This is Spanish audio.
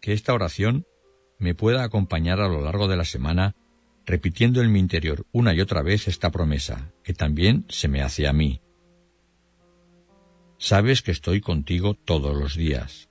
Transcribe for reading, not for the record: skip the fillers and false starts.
que esta oración me pueda acompañar a lo largo de la semana, repitiendo en mi interior una y otra vez esta promesa, que también se me hace a mí. Sabes que estoy contigo todos los días.